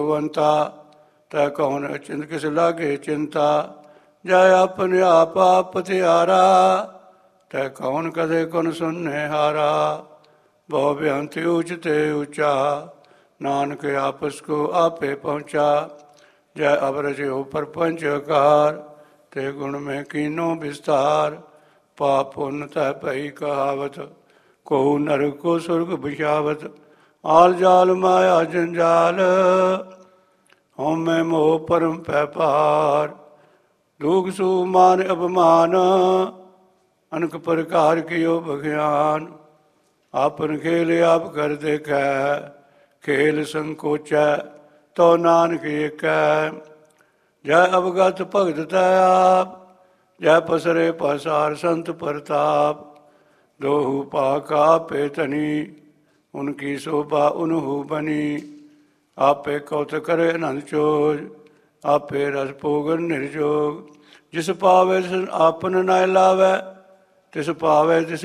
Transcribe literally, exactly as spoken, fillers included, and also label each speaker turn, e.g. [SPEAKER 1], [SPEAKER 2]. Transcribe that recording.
[SPEAKER 1] ਭਗਵੰਤਾ ਤੈ ਕੌਣ ਅਚਿੰਤ ਕਿਸ ਲਾਗੇ ਚਿੰਤਾ। ਜੈ ਆਪਣੇ ਆਪ ਆਪ ਪਤਿਆਰਾ ਤੈ ਕੌਣ ਕਦੇ ਕੁਨ ਸੁਨਨੇ ਹਾਰਾ। ਬਹੁ ਬੇਅੰਤ ਊਚ ਤੇ ਊਚਾ ਨਾਨਕ ਆਪਸ ਕੋ ਆਪੇ ਪਹੁੰਚਾ। ਜੈ ਅਵਰਜ ਹੋ ਪਰਪੰਚ ਆਕਾਰ ਤੇ ਗੁਣ ਮੈਂ ਕੀਨੋ ਵਿਸਤਾਰ। ਪਾਪ ਪੁੰਨ ਤੈ ਭਈ ਕਹਾਵਤ ਕਹੂ ਨਰਕ ਕੋ ਸੁਰਗ ਬਿਛਾਵਤ। ਆਲ ਜਾਲ ਮਾਇਆ ਜੰਜਾਲ ਹਉਮੈ ਮੋਹ ਪਰਮ ਪੈ ਪਾਰ। ਦੁਖ ਸੁਖ ਮਾਨ ਅਪਮਾਨ ਅਨਕ ਪ੍ਰਕਾਰ ਕੀਓ ਬਖਿਆਨ। ਆਪਨ ਖੇਲ ਆਪ ਕਰ ਦੇਖੈ ਖੇਲ ਸੰਕੋਚੈ ਤੋ ਨਾਨਕ ਏਕੈ। ਜੈ ਅਵਗਤ ਭਗਤ ਤੈ ਆਪ ਜੈ ਪਸਰੇ ਪਸਾਰ ਸੰਤ ਪ੍ਰਤਾਪ। ਦੋਹੂ ਪਾਕ ਆਪੇ ਧਨੀ ਉਨਕੀ ਸ਼ੋਭਾ ਉਨਹੂ ਬਨੀ। ਆਪੇ ਕੌਤ ਕਰੇ ਅਨੰਦ ਚੋਜ ਆਪੇ ਰਸ ਭੋਗਨ ਨਿਰਜੋਗ। ਜਿਸ ਪਾਵੇ ਤਿਸ ਆਪਨ ਨਾ ਲਾਵੈ ਤਿਸ ਪਾਵੇ ਤਿਸ